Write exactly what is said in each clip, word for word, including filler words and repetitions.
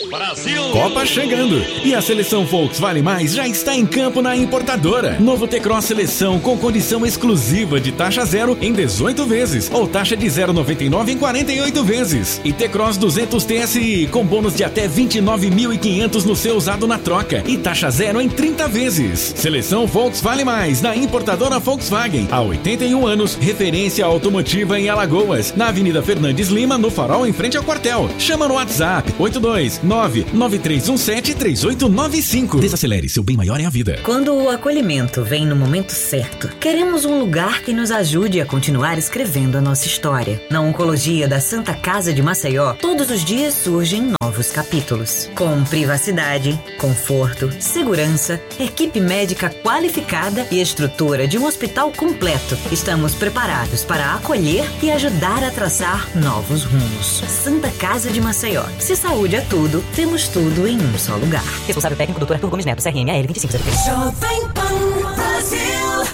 Brasil! Copa chegando e a seleção Volks Vale Mais já está em campo na importadora. Novo T-Cross Seleção com condição exclusiva de taxa zero em dezoito vezes ou taxa de zero vírgula noventa e nove em quarenta e oito vezes. E T-Cross duzentos T S I com bônus de até vinte e nove mil e quinhentos no seu usado na troca e taxa zero em trinta vezes. Seleção Volks Vale Mais na importadora Volkswagen. Há oitenta e um anos, referência automotiva em Alagoas, na Avenida Fernandes Lima, no Farol, em frente ao quartel. Chama no WhatsApp oito dois nove nove três um sete três oito nove cinco. Desacelere, seu bem maior é a vida. Quando o acolhimento vem no momento certo, queremos um lugar que nos ajude a continuar escrevendo a nossa história. Na Oncologia da Santa Casa de Maceió, todos os dias surgem novos capítulos. Com privacidade, conforto, segurança, equipe médica qualificada e estrutura de um hospital completo, estamos preparados para acolher e ajudar a traçar novos rumos. Santa Casa de Maceió. Se saúde é tudo, temos tudo em um só lugar. Responsável técnico, doutor Arthur Gomes Neto, C R M A L vinte e cinco zero três. Jovem Pan Brasil.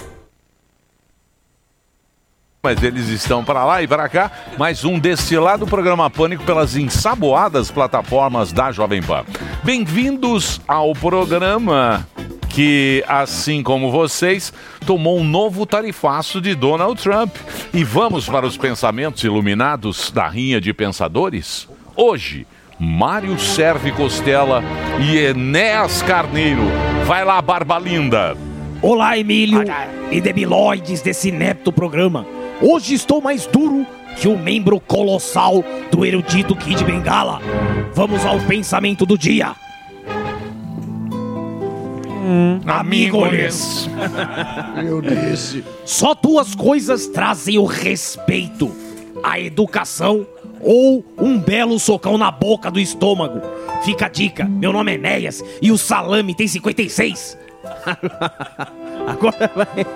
Mas eles estão para lá e para cá. Mais um destilado programa Pânico pelas ensaboadas plataformas da Jovem Pan. Bem-vindos ao programa que, assim como vocês, tomou um novo tarifaço de Donald Trump. E vamos para os pensamentos iluminados da rinha de pensadores? Hoje, Mário Serve Costela e Enéas Carneiro. Vai lá, Barba Linda. Olá, Emílio e debilóides desse inepto programa. Hoje estou mais duro que o membro colossal do erudito Kid Bengala. Vamos ao pensamento do dia. Hum, amigos, eu disse. Só duas coisas trazem o respeito: a educação ou um belo socão na boca do estômago. Fica a dica, meu nome é Enéas e o salame tem cinquenta e seis. Agora vai.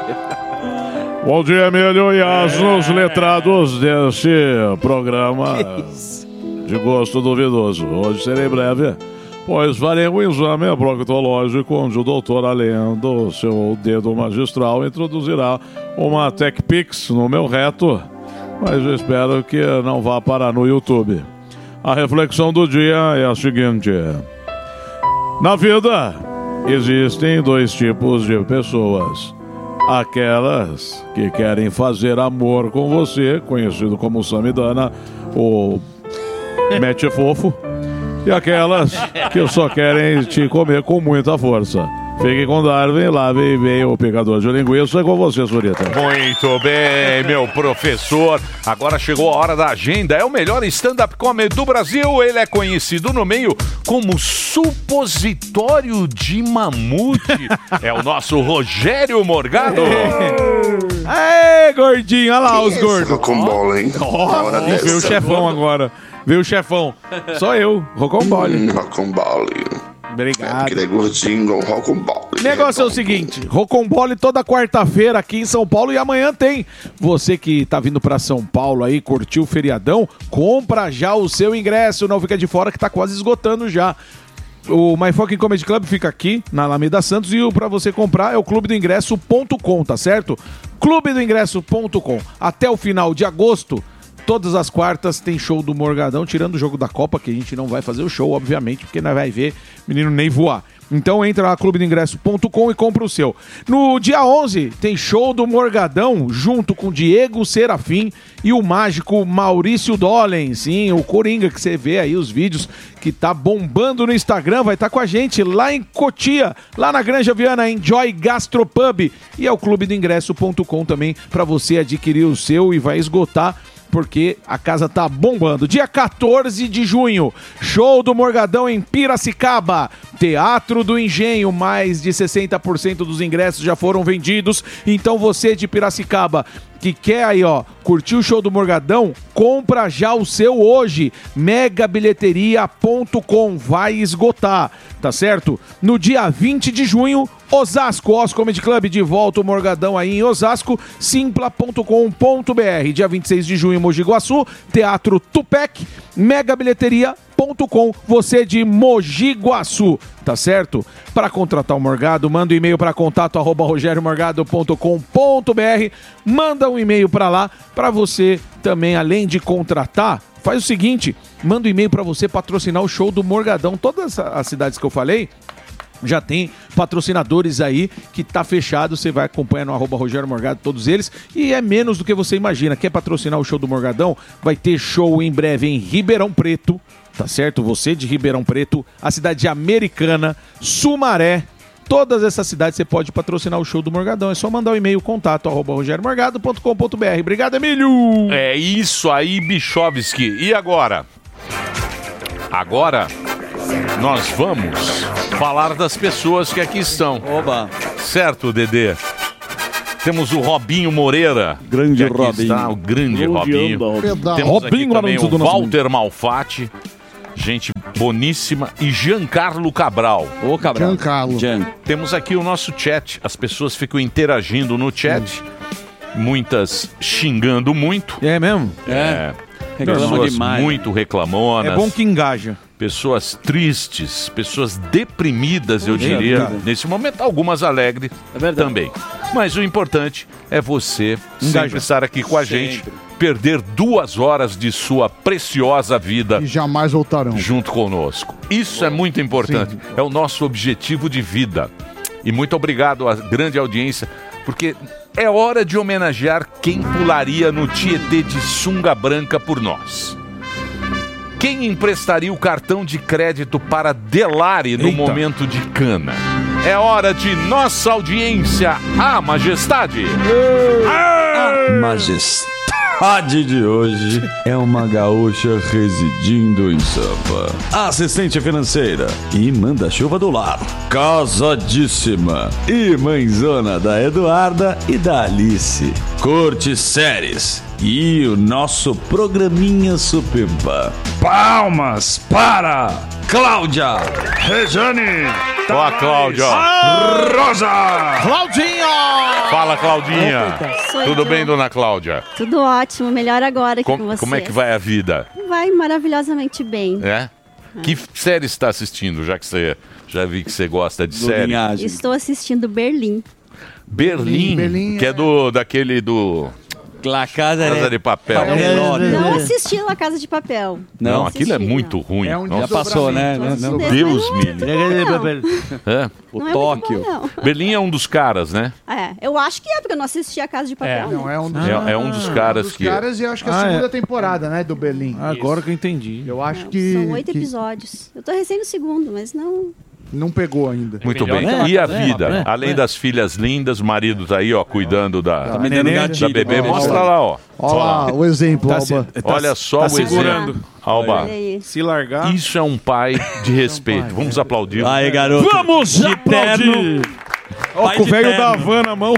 Bom dia, Emílio e os letrados desse programa de gosto duvidoso. Hoje serei breve, pois farei um exame proctológico onde o doutor, além do seu dedo magistral, introduzirá uma TechPix no meu reto, mas eu espero que não vá parar no YouTube. A reflexão do dia é a seguinte: na vida existem dois tipos de pessoas. Aquelas que querem fazer amor com você, conhecido como Samidana ou Mete Fofo, e aquelas que só querem te comer com muita força. Fique com Darwin, lá vem, vem o picador de linguiça. É com você, Surita. Muito bem, meu professor. Agora chegou a hora da agenda. É o melhor stand-up comedy do Brasil. Ele é conhecido no meio como supositório de mamute. É o nosso Rogério Morgado. Aê, gordinho. Olha lá os gordos. Com bola, hein? Oh, veio o chefão agora. Veio o chefão. Só eu, Rocambole. Hum, Rocambole. Obrigado. Ele é gordinho, Rocambole. O negócio é o seguinte: Rocambole toda quarta-feira aqui em São Paulo e amanhã tem. Você que tá vindo pra São Paulo aí, curtiu o feriadão, compra já o seu ingresso, não fica de fora que tá quase esgotando já. O My Fucking Comedy Club fica aqui na Alameda Santos e o pra você comprar é o clube do ingresso ponto com, tá certo? clube do ingresso ponto com. Até o final de agosto, todas as quartas tem show do Morgadão, tirando o jogo da Copa, que a gente não vai fazer o show, obviamente, porque nós vai ver menino nem voar. Então entra lá, clube do ingresso ponto com e compra o seu. No dia onze tem show do Morgadão, junto com Diego Serafim e o mágico Maurício Dolen. Sim, o Coringa, que você vê aí os vídeos, que tá bombando no Instagram, vai estar tá com a gente lá em Cotia, lá na Granja Viana, Enjoy Gastropub. E é o clube do ingresso ponto com também, para você adquirir o seu e vai esgotar, porque a casa tá bombando. Dia quatorze de junho, show do Morgadão em Piracicaba, Teatro do Engenho, mais de sessenta por cento dos ingressos já foram vendidos. Então você de Piracicaba que quer aí, ó, curtir o show do Morgadão, compra já o seu hoje, mega bilheteria ponto com, vai esgotar, tá certo? No dia vinte de junho, Osasco, Os Comedy Club, de volta o Morgadão aí em Osasco, simpla ponto com ponto b r. Dia vinte e seis de junho, Mogi Guaçu, Teatro Tupec, mega bilheteria ponto com, você de Mogi Guaçu, tá certo? Para contratar o Morgado, manda um e-mail para contato arroba rogério morgado ponto com ponto br, manda um e-mail para lá, para você também, além de contratar, faz o seguinte, manda um e-mail para você patrocinar o show do Morgadão. Todas as cidades que eu falei, já tem patrocinadores aí que tá fechado, você vai acompanhar no arroba Rogério Morgado, todos eles, e é menos do que você imagina. Quer patrocinar o show do Morgadão? Vai ter show em breve em Ribeirão Preto, tá certo? Você de Ribeirão Preto, a cidade de Americana, Sumaré, todas essas cidades você pode patrocinar o show do Morgadão. É só mandar um e-mail, contato arroba rogério morgado ponto com ponto br. Obrigado, Emílio! É isso aí, Bichovski. E agora? Agora nós vamos falar das pessoas que aqui estão. Oba! Certo, Dedê? Temos o Robinho Moreira. Grande que aqui Robinho. Está, o grande Onde Robinho. anda, Robinho? Temos Robinho, aqui também Alonso do o nosso Walter Malfatti. Gente boníssima. E Giancarlo Cabral. Ô, Cabral. Giancarlo. Gian. Temos aqui o nosso chat. As pessoas ficam interagindo no chat. Muitas xingando muito. É mesmo? É. Reclama Pessoas demais. muito reclamonas. É bom que engaja. Pessoas tristes, pessoas deprimidas, eu Puxa diria. vida. Nesse momento, algumas alegres também. Mas o importante é você sempre estar aqui com a gente, perder duas horas de sua preciosa vida E jamais voltarão. junto conosco. Isso é muito importante. É o nosso objetivo de vida. E muito obrigado à grande audiência, porque é hora de homenagear quem pularia no Tietê de sunga branca por nós. Quem emprestaria o cartão de crédito para Delari no Eita. momento de cana? É hora de nossa audiência, a majestade. A majestade de hoje é uma gaúcha residindo em Sampa. Assistente financeira e manda-chuva do lar. Casadíssima e mãezona da Eduarda e da Alice. Curte séries e o nosso programinha Supimpa. Palmas para Cláudia Rejane. Ó a Cláudia. Rosa. Claudinha! Fala, Claudinha. Sou Tudo eu. bem, dona Cláudia? Tudo ótimo, melhor agora aqui Com- com você. como é que vai a vida? Vai maravilhosamente bem. É? Que série está assistindo, já que você já vi que você gosta de série? Linhagem. Estou assistindo Berlim. Berlim, Berlim que é do daquele do La Casa, Casa de Papel. Não assisti La Casa de Papel. Não, Não, aquilo é assisti, muito ruim. É um Nossa, já passou, né? Não. Não, não. Deus me livre. Não, É. O não é Tóquio. muito bom, Berlim é um dos caras, né? não. É, eu acho que é, porque eu não assisti A Casa de Papel. Não, é um dos, É, é um dos caras dos que. caras e eu acho que é a Ah, segunda é. temporada, né, do Berlim. Agora que eu entendi. Eu acho Não, que, São oito que episódios. Eu tô recém no segundo, mas não... não pegou ainda. Muito melhor bem. que E a ela- vida? é, Além é. das filhas lindas, o marido tá aí, ó, cuidando da, Tá me dando Neném, gatilho. da bebê. Ó, Mostra lá, ó. Olha lá o exemplo, Tá Alba. se- tá Olha se- só tá o segurando. exemplo. Alba, Olha aí. Se largar. isso é um pai de respeito. Vamos aplaudir. Aí, garoto. Vamos de aplaudir. terno. Ó, Pai com o de velho terno. da Havana na mão.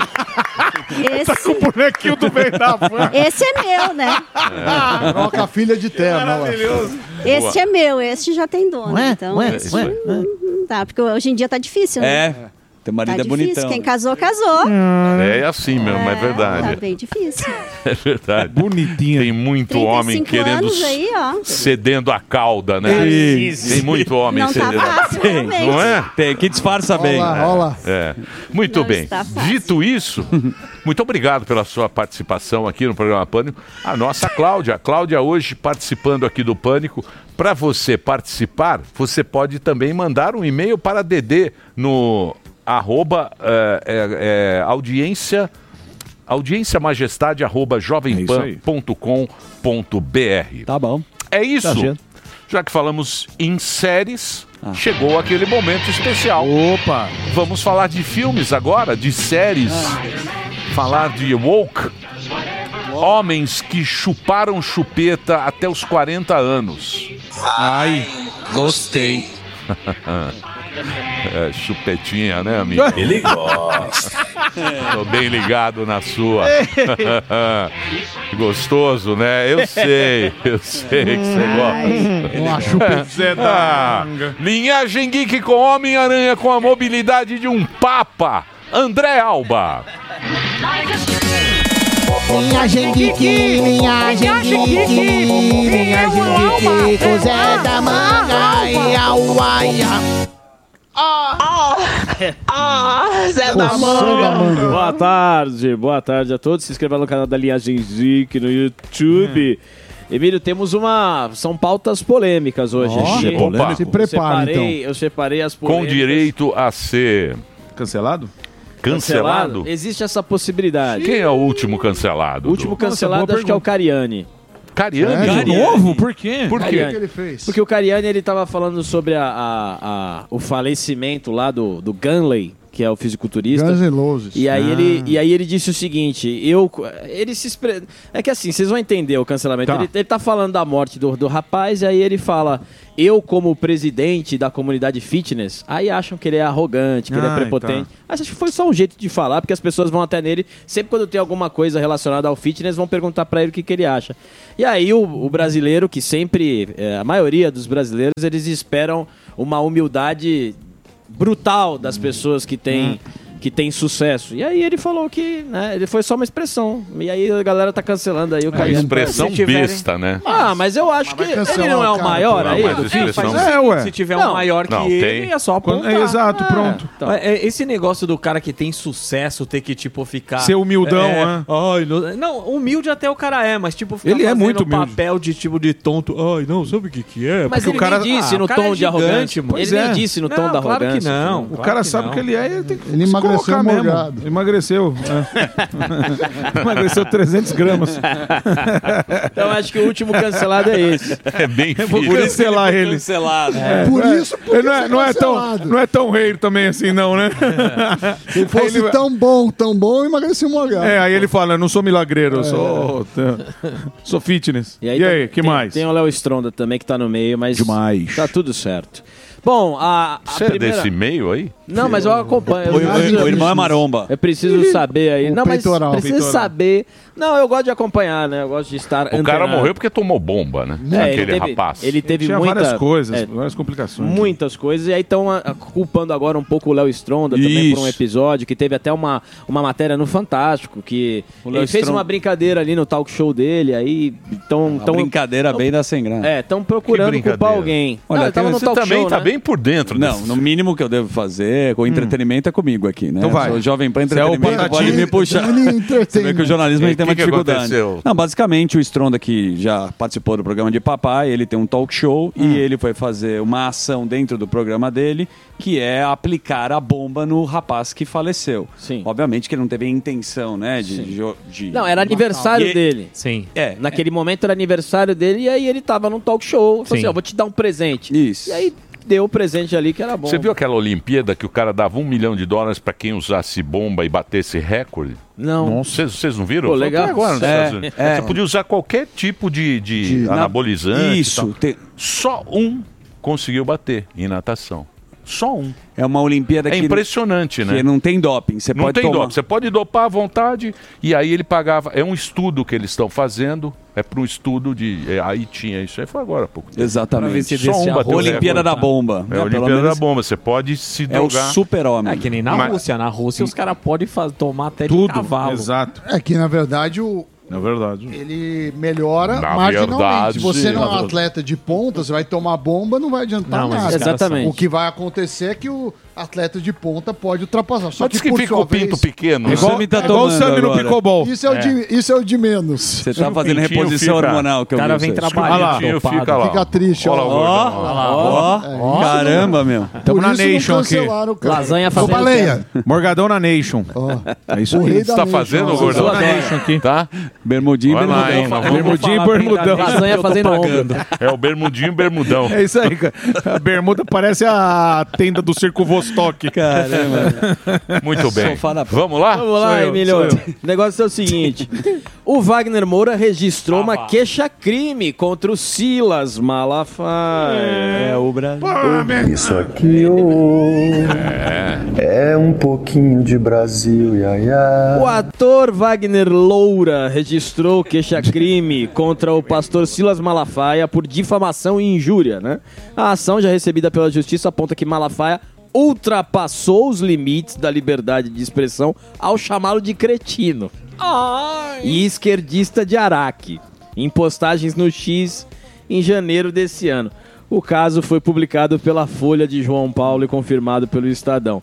Tá com o Esse, bonequinho do velho da Havana. esse é meu, né? Coloca a filha de terno, olha lá. Maravilhoso. Esse é meu, esse já tem dono. Então, ué, esse ué, não- não dá, porque hoje em dia tá difícil, né? É. Teu Tá marido é difícil. bonitão. Quem casou, casou. É assim mesmo, é Tá verdade. bem difícil. É verdade. Bonitinha. Tem muito trinta e homem cinco querendo anos aí, ó. cedendo a cauda, né? Tem muito homem Não tá cedendo a fácil, realmente. Não é? Tem, que disfarça Olha bem. lá, olha lá. É. Muito Não bem. está fácil. Dito isso, muito obrigado pela sua participação aqui no programa Pânico. A nossa Cláudia. A Cláudia hoje participando aqui do Pânico. Para você participar, você pode também mandar um e-mail para Dedê no arroba é, é, é, audiência audiência majestade arroba jovem pan ponto com ponto br. Tá bom. É isso. Tá certo. Já que falamos em séries, chegou aquele momento especial. Opa! Vamos falar de filmes agora, de séries. Falar de Woke. Homens que chuparam chupeta até os quarenta anos. Ai, gostei. É, chupetinha, né, amigo? Ele gosta. Tô bem ligado na sua. Gostoso, né? Eu sei, eu sei que você gosta. Uma chupetinha Ah, linhagem geek com Homem-Aranha com a mobilidade de um papa. André Alba. Linhagem Geek, linhagem Geek, linhagem Geek, com Zé da Manga e Auaia. Ah, ah, Zé da Manga. Boa tarde, boa tarde a todos. Se inscreva no canal da Linhagem Geek no YouTube. Emílio, temos uma... São pautas polêmicas hoje. Oh, aqui. polêmico. Se prepara, eu separei, então. Eu separei as polêmicas. Com direito a ser... Cancelado? Cancelado? Existe essa possibilidade. Quem é o último cancelado? O último Du? cancelado Nossa, acho que é o Cariani. Cariani? É, de novo? Por quê? Por quê? Cariani. O que ele fez? Porque o Cariani, ele tava falando sobre a, a- a- o falecimento lá do, do Gunley, que é o fisiculturista. Guns N' Roses. E aí, Ah. ele, e aí ele disse o seguinte, eu... Ele se expre... É que assim, vocês vão entender o cancelamento. Tá. Ele, ele tá falando da morte do, do rapaz, e aí ele fala... Eu, como presidente da comunidade fitness, aí acham que ele é arrogante, que ele é Ai, prepotente. tá. Mas acho que foi só um jeito de falar, porque as pessoas vão até nele, sempre quando tem alguma coisa relacionada ao fitness, vão perguntar pra ele o que, que ele acha. E aí o, o brasileiro, que sempre, é, a maioria dos brasileiros, eles esperam uma humildade brutal das pessoas que têm... que tem sucesso. E aí ele falou que, né, ele foi só uma expressão. E aí a galera tá cancelando aí o É uma Cariani. expressão Se tiverem- besta, né? Ah, mas eu acho Mas que vai ele não é o cancelar, maior cara. aí Não, mas do expressão- fitness. É, ué. Se tiver Não, um maior que não, ele, tem. é só apontar. É, exato, pronto. Então. É, é, esse negócio do cara que tem sucesso ter que, tipo, ficar... Ser humildão, é, né? Ai, não, não, humilde até o cara é, mas, tipo, ficar Ele é fazendo muito humilde. papel de, tipo, de tonto. Ai, não, sabe o que que é? Mas Porque ele o cara- nem disse Ah, no o cara tom é de gigante, arrogância. mano. Ele Pois nem é. disse no tom Não, da claro que arrogância. não. O Claro cara que sabe não. o que ele é, ele tem que Ele se emagreceu colocar mesmo. morgado. Emagreceu. é. Emagreceu trezentos gramas. Então acho que o último cancelado é esse. É bem Vou filho. cancelar ele. Cancelado. É, Por é. isso, Ele não é, ser não, é tão, cancelado. não é tão rei também assim, não, né? Se ele fosse Aí ele- tão bom, tão bom, eu emagreci um morgado. É, aí ele fala, eu não sou milagreiro, eu sou, sou fitness. E aí, tem- que tem- mais? Tem o Léo Stronda também que tá no meio, mas Demais. tá tudo certo. Bom, a, a Você primeira... é desse meio aí? Não, mas eu acompanho. O, Eu, o- o irmão é maromba. eu preciso saber aí. O Não, mas peitoral. preciso Peitoral. saber. Não, eu gosto de acompanhar, né? Eu gosto de estar O cara antenado. morreu porque tomou bomba, né? É, Aquele ele teve, rapaz. Ele teve Tinha muita, várias coisas, é, várias complicações. muitas coisas. E aí estão culpando agora um pouco o Léo Stronda também por um Isso. episódio, que teve até uma, uma matéria no Fantástico, que O Léo ele fez Stronda- uma brincadeira ali no talk show dele, aí estão... Uma brincadeira bem da sem graça. É, estão procurando Que culpar brincadeira. alguém. Olha, Não, ele tava tem- no Você talk também show, tá né? bem por dentro Não, desse- no mínimo que eu devo fazer com entretenimento é comigo aqui, né? Então vai. Sou jovem pan Você é o entretenimento, Patati- pode me puxar. Ele Você vê entretém. que o jornalismo a gente E tem uma que que dificuldade. aconteceu? Não, basicamente o Stronda, que já participou do programa de papai, ele tem um talk show e ele foi fazer uma ação dentro do programa dele, que é aplicar a bomba no rapaz que faleceu. Sim. Obviamente que ele não teve a intenção, né, de... jo- de- Não, era aniversário E- dele. Sim. É, Naquele momento era aniversário dele e aí ele tava num talk show. Falou Sim. assim, ó, vou te dar um presente. Isso. E aí deu o presente ali que era bom. Você viu aquela Olimpíada que o cara dava um milhão de dólares pra quem usasse bomba e batesse recorde? Não. Vocês vocês não viram? Pô, Foi legal. até agora nos É, Estados Unidos. é. Você podia usar qualquer tipo de, de, De- anabolizante. e Isso, tal. tem- Só um conseguiu bater em natação. Só um. É uma Olimpíada É que, impressionante, que né? não tem doping. Você Não pode tem tomar... doping. Você pode dopar à vontade. E aí ele pagava. É um estudo que eles estão fazendo. É para um estudo de. é, aí tinha isso. Aí foi agora há pouco tempo. Exatamente. Pra ver se Só desse um a bateu o Olimpíada recorde. da bomba. É a né? Pelo Olimpíada menos da bomba. Você pode se É o drogar. super-homem. É que nem na Mas- Rússia. Na Rússia os caras podem faz- tomar até de Tudo. cavalo. Exato. É que, na verdade, o, É verdade. ele melhora Na marginalmente. verdade, Se você não é um sim. atleta de ponta, você vai tomar bomba, não vai adiantar Não, mas nada. os caras Exatamente. O que vai acontecer é que o atleta de ponta pode ultrapassar. Só Só diz que, que por fica sua o pinto vez, pequeno. É né? igual- Sammy tá É igual o tomando Sammy no agora. pickleball. Isso é, o de, isso é o de menos. Você tá fazendo pintinho reposição fica- hormonal. Que O eu cara vi vem isso aí. trabalhar. O pintinho dopado. fica lá. Fica triste, Olha ó. lá o Ó, gordão lá. ó, É, ó. Caramba, meu. Tamo Por na isso não Nation aqui. cancelaram o cara. Lasanha Ô, fazendo Baleia. Morgadão na Nation. Ó, É isso o aí. rei O que da você tá Nation, fazendo, ó. gordão? Na Nation aqui. Tá? Bermudinho e Vai lá, bermudão. hein, mas vamos Bermudinho e falar bem da bermudão. Nation. Lasanha Eu tô fazendo pagando. onda. É o bermudinho e bermudão. É isso aí, cara. A bermuda parece a tenda do Circo Vostok. Caramba. Muito bem. Sofá na- Vamos lá? Vamos lá, Sou eu, Emílio. sou eu. O negócio é o seguinte. O Wagner Moura registrou uma queixa-crime contra o Silas Malafaia. É o Brasil. Isso aqui oh, é um pouquinho de Brasil, ia, ia. O ator Wagner Loura registrou queixa-crime contra o pastor Silas Malafaia por difamação e injúria, né? A ação já recebida pela justiça aponta que Malafaia ultrapassou os limites da liberdade de expressão ao chamá-lo de cretino. e esquerdista de Araque, em postagens no X em janeiro desse ano. O caso foi publicado pela Folha de João Paulo e confirmado pelo Estadão.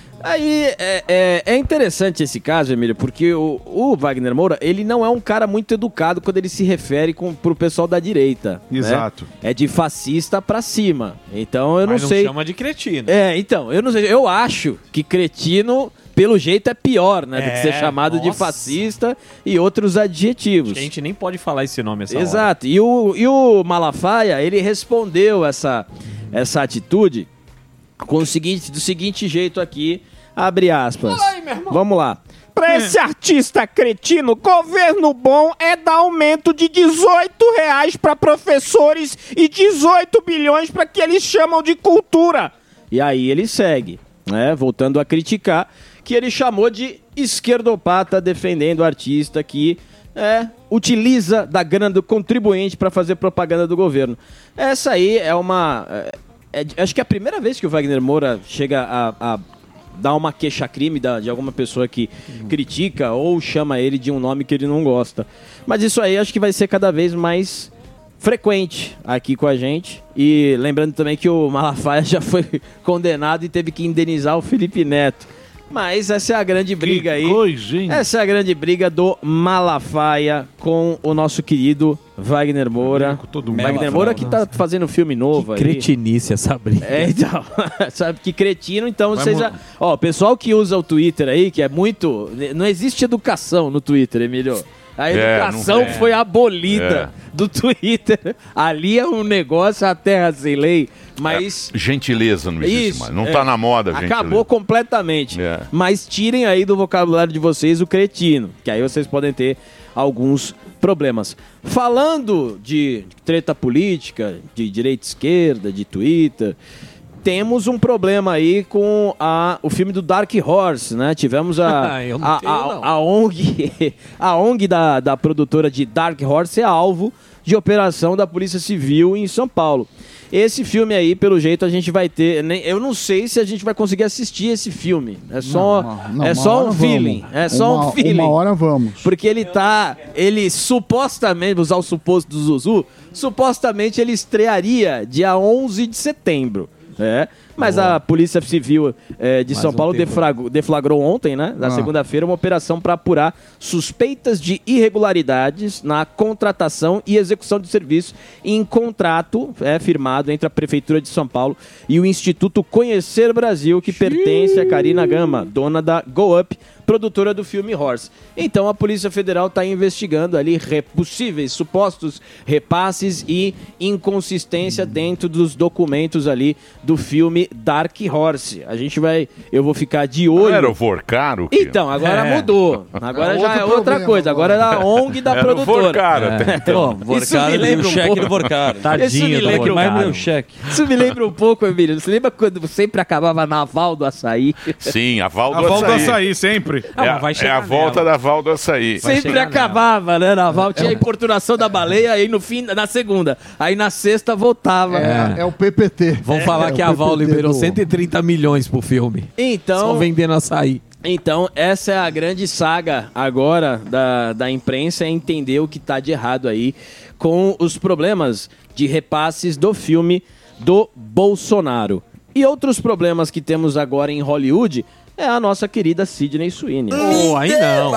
Aí é, é, é interessante esse caso, Emílio, porque o, o Wagner Moura, ele não é um cara muito educado quando ele se refere com, pro pessoal da direita. Exato. Né? É de fascista pra cima. Então eu não Mas não sei. chama de cretino. É, então, eu não sei. Eu acho que cretino, pelo jeito, é pior, né? Do que É, ser chamado de nossa. fascista e outros adjetivos. A gente nem pode falar esse nome essa hora. Exato. E o, e o Malafaia, ele respondeu essa, essa atitude com o seguinte, do seguinte jeito aqui, abre aspas. Vamos lá. Pra esse artista cretino, governo bom é dar aumento de dezoito reais pra professores e dezoito bilhões pra que eles chamam de cultura. E aí ele segue, né? Voltando a criticar, que ele chamou de esquerdopata, defendendo o artista que é, utiliza da grana do contribuinte para fazer propaganda do governo. Essa aí é uma... É, é, acho que é a primeira vez que o Wagner Moura chega a, a dar uma queixa-crime da- de alguma pessoa que critica ou chama ele de um nome que ele não gosta. Mas isso aí acho que vai ser cada vez mais frequente aqui com a gente. E lembrando também que o Malafaia já foi condenado e teve que indenizar o Felipe Neto. Mas essa é a grande briga aí. Essa é a grande briga do Malafaia com o nosso querido Wagner Moura. Wagner Moura que tá fazendo filme novo aí. Cretinice essa briga. É, então, sabe que cretino, então Vai vocês mo- já... Ó, o pessoal que usa o Twitter aí, que é muito... Não existe educação no Twitter, Emílio. A É, educação não- é. foi abolida do Twitter. Ali é um negócio, a terra sem lei, mas... Gentileza não existe Isso, mais. Não é. tá na moda, gente. Acabou completamente. É. Mas tirem aí do vocabulário de vocês o cretino, que aí vocês podem ter alguns problemas. Falando de treta política, de direita e esquerda, de Twitter, temos um problema aí com a, o filme do Dark Horse, né? Tivemos a, Eu não a, tenho, a, não. a ONG, a ONG da, da produtora de Dark Horse é alvo de operação da Polícia Civil em São Paulo. Esse filme aí, pelo jeito, a gente vai ter... nem- Eu não sei se a gente vai conseguir assistir esse filme. É só, Não, não, é uma só hora um feeling. vamos. É só Uma- um feeling. uma hora vamos. Porque ele tá... Ele supostamente, vou usar o suposto do Zuzu, supostamente ele estrearia dia onze de setembro. É. Mas a Polícia Civil eh, de Mais São um Paulo tempo. deflagrou, deflagrou ontem, né, na Ah. segunda-feira, uma operação para apurar suspeitas de irregularidades na contratação e execução de serviço em contrato é, firmado entre a Prefeitura de São Paulo e o Instituto Conhecer Brasil, que pertence a Karina Gama, dona da Go Up, produtora do filme Horse. Então a Polícia Federal está investigando ali re- possíveis supostos repasses e inconsistência dentro dos documentos ali do filme Dark Horse. A gente vai, eu vou ficar de olho. Não era o Vorcaro? que- Então, agora É. mudou. Agora É já outro é outra problema coisa. Agora é da ONG da Era o produtora. Vorcaro até então. Pô, Isso me lembra um cheque pouco. do Vorcaro. Isso Tadinho me do lembra um Vorcaro. pouco. Meu cheque. Isso me lembra um pouco, Emílio. Você lembra quando sempre acabava na Val do Açaí? Sim, a Val do A Val do Açaí. Açaí, sempre. É, a- é a volta da Val do Açaí. Sempre acabava, né? Na Val tinha a importunação da baleia, aí no fim, na segunda. Aí na sexta voltava. É, é o P P T. Vamos falar É que o a Val P P T liberou do- cento e trinta milhões pro filme. Então... Só vendendo açaí. Então, essa é a grande saga agora da, da imprensa, é entender o que tá de errado aí com os problemas de repasses do filme do Bolsonaro. E outros problemas que temos agora em Hollywood é a nossa querida Sidney Sweeney. Oh, aí não.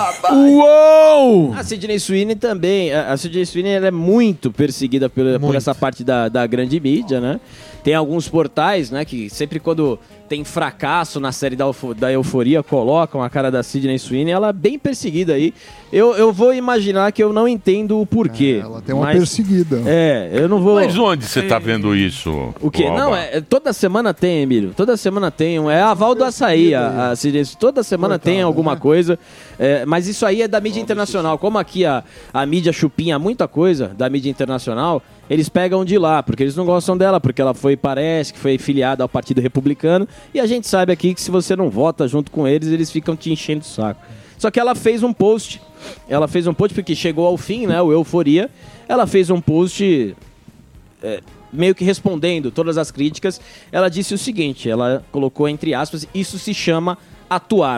Uou! A Sidney Sweeney também. A a Sidney Sweeney ela é muito perseguida por, por essa parte da, da grande mídia, né? Tem alguns portais, né, que sempre quando tem fracasso na série da, Eufo- da Euforia, colocam a cara da Sidney Sweeney. Ela é bem perseguida aí. Eu, eu vou imaginar que eu não entendo o porquê. Ela tem uma mas- perseguida. É, eu não vou... Mas onde você tá vendo isso? O quê? Alba? Não, é, é- toda semana tem, Emílio. Toda semana tem. um- É a Val do Açaí, a, a Sidney. Toda semana tem alguma coisa. É, mas isso aí é da mídia internacional. Como aqui a, a mídia chupinha muita coisa da mídia internacional, eles pegam de lá, porque eles não gostam dela, porque ela foi, parece que foi filiada ao Partido Republicano. E a gente sabe aqui que se você não vota junto com eles, eles ficam te enchendo o saco. Só que ela fez um post. Ela fez um post porque chegou ao fim, né? O Euforia. Ela fez um post... é, meio que respondendo todas as críticas, ela disse o seguinte, ela colocou entre aspas, isso se chama atuar.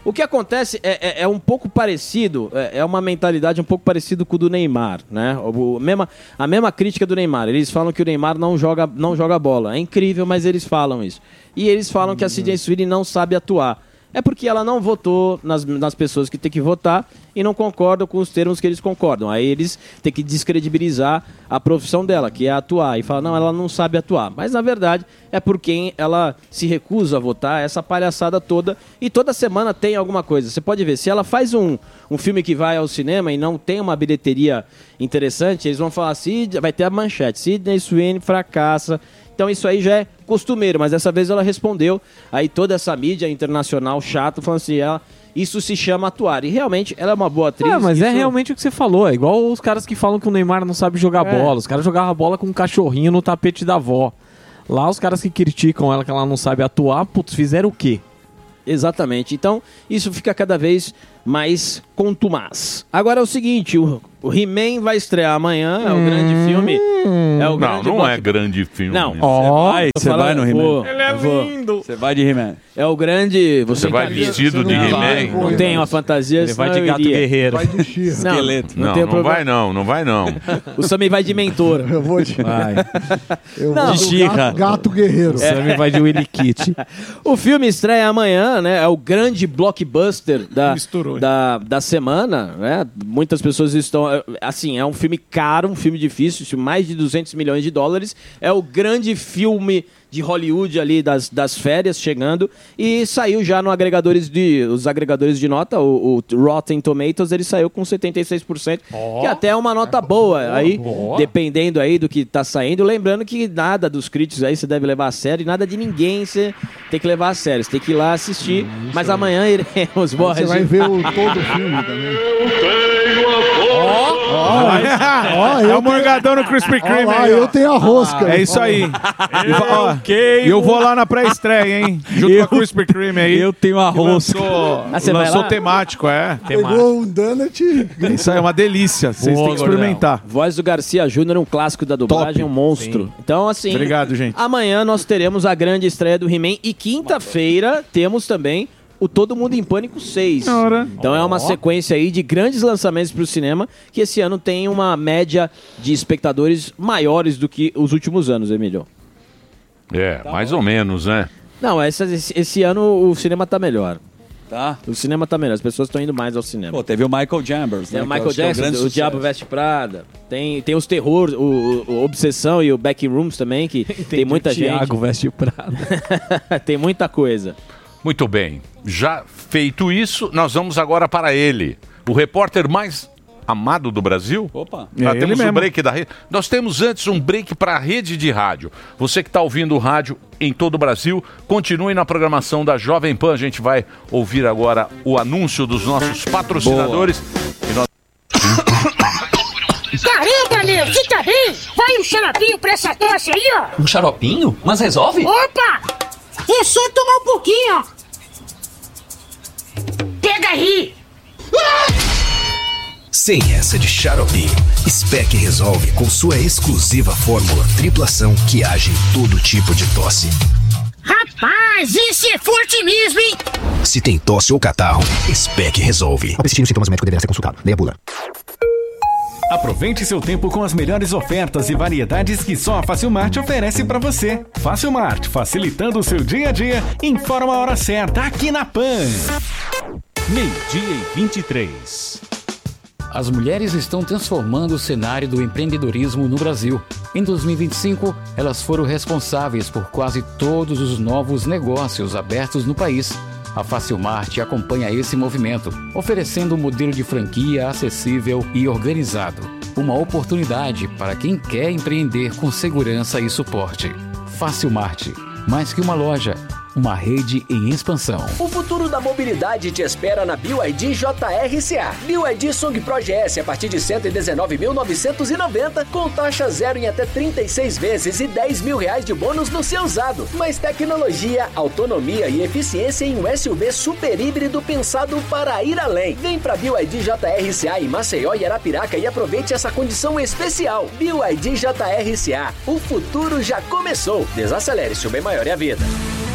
O que acontece é, é, é um pouco parecido, é, é uma mentalidade um pouco parecida com o do Neymar, né? O, o, mesma, a mesma crítica do Neymar. Eles falam que o Neymar não joga, não joga bola. É incrível, mas eles falam isso. E eles falam que a Sydney Sweeney não sabe atuar. É porque ela não votou nas, nas pessoas que tem que votar e não concordam com os termos que eles concordam. Aí eles têm que descredibilizar a profissão dela, que é atuar. E falam, não, ela não sabe atuar. Mas, na verdade, é por quem ela se recusa a votar, essa palhaçada toda. E toda semana tem alguma coisa. Você pode ver, se ela faz um, um filme que vai ao cinema e não tem uma bilheteria interessante, eles vão falar assim, vai ter a manchete, Sydney Sweeney fracassa. Então isso aí já é costumeiro, mas dessa vez ela respondeu. Aí toda essa mídia internacional chata, falando assim, ela, isso se chama atuar. E realmente ela é uma boa atriz. É, mas isso... é realmente o que você falou. É igual os caras que falam que o Neymar não sabe jogar É. bola. Os caras jogavam bola com um cachorrinho no tapete da avó. Lá os caras que criticam ela que ela não sabe atuar, putz, fizeram o quê? Exatamente. Então isso fica cada vez mais contumaz. Agora é o seguinte, o, o He-Man vai estrear amanhã, é o grande filme. É o Não, grande não block- é grande filme. Não. Você vai, tô você falando- vai no He-Man. vou- Ele é vou. lindo. Você vai de He-Man. É o grande... Você vai tá- vestido de Não, He-Man? Não tem uma fantasia, Ele vai senão de eu gato iria. guerreiro. Vai de She-Ra. Não, Esqueleto. não, Não, tem não problema. vai não, não vai não. O Sammy vai de mentor. Eu vou de. Vai. Eu Não. vou De do She-Ra. gato, gato guerreiro. O Sammy vai de Willy Kitty. O filme estreia amanhã, né? É o grande blockbuster da, Misturou. da, da semana, né? Muitas pessoas estão... Assim, é um filme caro, um filme difícil, mais de duzentos milhões de dólares. É o grande filme de Hollywood ali das, das férias chegando e saiu já no agregadores de, os agregadores de nota, o, o Rotten Tomatoes, ele saiu com setenta e seis por cento, que até é uma nota boa aí, dependendo aí do que tá saindo. Lembrando que nada dos críticos aí você deve levar a sério, nada de ninguém você tem que levar a sério, você tem que ir lá assistir, mas amanhã iremos... Bom, Você vai ver o, todo o filme também. Ó, É eu o morgadão no Krispy Ó Kreme lá, aí, ó. eu tenho a rosca. É isso aí. E va- ó, E eu vou lá na pré-estreia, hein? Junto Eu- com a Krispy Kreme aí. Eu tenho a que rosca. Lançou, Ah, você vai lançou lá? temático, é. Pegou um donut. Isso aí é uma delícia. Vocês Boa, têm que experimentar. Voz do Garcia Júnior, um clássico da dublagem, Top. um monstro. Então, assim... Obrigado, gente. Amanhã nós teremos a grande estreia do He-Man e quinta-feira temos também o Todo Mundo em Pânico seis. Ora. Então é uma sequência aí de grandes lançamentos para o cinema que esse ano tem uma média de espectadores maiores do que os últimos anos, Emílio. É, mais ou menos, né? Não, essa- esse, esse ano o cinema tá melhor. Tá? O cinema tá melhor, as pessoas estão indo mais ao cinema. Pô, teve o Michael Chambers, Tem né? o que Michael eu acho que é Jackson, grande o sucesso. Diabo Veste Prada. Tem, tem os terror, o, o Obsessão e o Backrooms também, que tem muita gente. Thiago veste prada. Tem muita coisa. Muito bem. Já feito isso, nós vamos agora para ele. O repórter mais amado do Brasil. Opa. É Já ele temos o mesmo. break da rede. Nós temos antes um break para a rede de rádio. Você que está ouvindo o rádio em todo o Brasil, continue na programação da Jovem Pan. A gente vai ouvir agora o anúncio dos nossos patrocinadores. E nós... Caramba, meu, você tá bem? Vai um xaropinho pra essa tosse aí, ó. Um xaropinho? Mas resolve? Opa! É só tomar um pouquinho, ó. Pega aí. Sem essa de xaropinho, Spec resolve com sua exclusiva fórmula triplação que age em todo tipo de tosse. Rapaz, esse é forte mesmo, hein? Se tem tosse ou catarro, Spec resolve. Ao persistir os sintomas, o médico deverá ser consultado. Leia a bula. Aproveite seu tempo com as melhores ofertas e variedades que só a Facilmart oferece para você. Facilmart, facilitando o seu dia a dia, informa a hora certa aqui na Pan. Meio-dia e vinte e três. As mulheres estão transformando o cenário do empreendedorismo no Brasil. Em dois mil e vinte e cinco, elas foram responsáveis por quase todos os novos negócios abertos no país. A Facilmart acompanha esse movimento, oferecendo um modelo de franquia acessível e organizado. Uma oportunidade para quem quer empreender com segurança e suporte. Facilmart, mais que uma loja, uma rede em expansão. O futuro da mobilidade te espera na B Y D J R C A. B Y D Song Pro G S a partir de cento e dezenove mil novecentos e noventa, com taxa zero em até trinta e seis vezes e dez mil reais de bônus no seu usado. Mais tecnologia, autonomia e eficiência em um S U V super híbrido pensado para ir além. Vem pra B Y D J R C A em Maceió e Arapiraca e aproveite essa condição especial. B Y D J R C A. O futuro já começou. Desacelere, seu bem maior é a vida.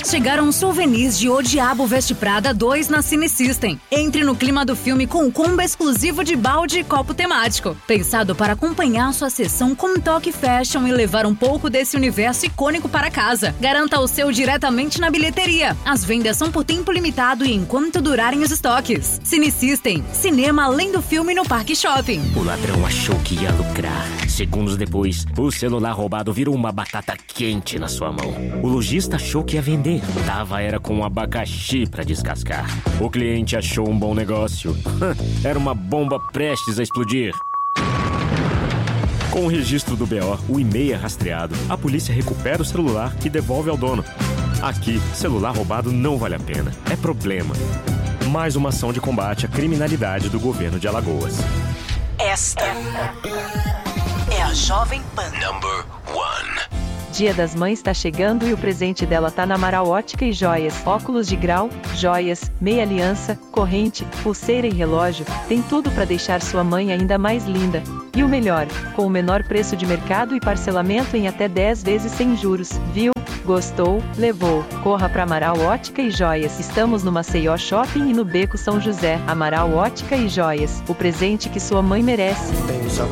Chegaram souvenirs de O Diabo Veste Prada dois na Cine System. Entre no clima do filme com um combo exclusivo de balde e copo temático. Pensado para acompanhar sua sessão com toque fashion e levar um pouco desse universo icônico para casa. Garanta o seu diretamente na bilheteria. As vendas são por tempo limitado e enquanto durarem os estoques. Cine System, cinema além do filme no Parque Shopping. O ladrão achou que ia lucrar. Segundos depois, o celular roubado virou uma batata quente na sua mão. O lojista achou que ia vender. Tava era com um abacaxi pra descascar. O cliente achou um bom negócio. Era uma bomba prestes a explodir. Com o registro do B O, o e-mail é rastreado, a polícia recupera o celular e devolve ao dono. Aqui, celular roubado não vale a pena. É problema. Mais uma ação de combate à criminalidade do governo de Alagoas. Esta é a Jovem Pan. Number one. Dia das Mães tá chegando e o presente dela tá na Amaral Ótica e Joias. Óculos de grau, joias, meia aliança, corrente, pulseira e relógio. Tem tudo para deixar sua mãe ainda mais linda. E o melhor, com o menor preço de mercado e parcelamento em até dez vezes sem juros. Viu? Gostou? Levou. Corra para Amaral Ótica e Joias. Estamos no Maceió Shopping e no Beco São José. Amaral Ótica e Joias. O presente que sua mãe merece. Pensa